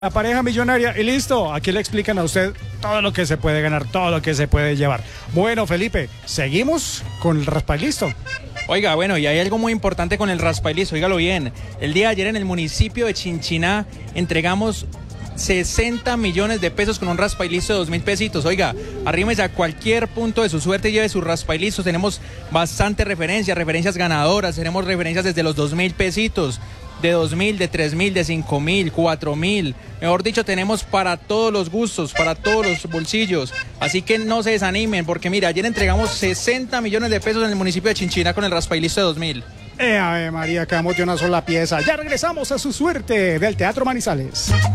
La pareja millonaria y listo, aquí le explican a usted todo lo que se puede ganar, todo lo que se puede llevar. Bueno, Felipe, seguimos con el raspa y listo. Oiga, bueno, y hay algo muy importante con el raspa y listo, óigalo bien. El día de ayer en el municipio de Chinchiná entregamos 60 millones de pesos con un raspa y listo de 2.000 pesitos. Oiga, arrímese a cualquier punto de su suerte y lleve su raspa y listo. Tenemos bastante referencias ganadoras, tenemos referencias desde los 2.000 pesitos, de 2.000, de 3.000, de 5.000, 4.000. Mejor dicho, tenemos para todos los gustos, para todos los bolsillos. Así que no se desanimen, porque mira, ayer entregamos 60 millones de pesos en el municipio de Chinchiná con el raspa y listo de 2.000. Ave María, quedamos de una sola pieza. Ya regresamos a su suerte del Teatro Manizales.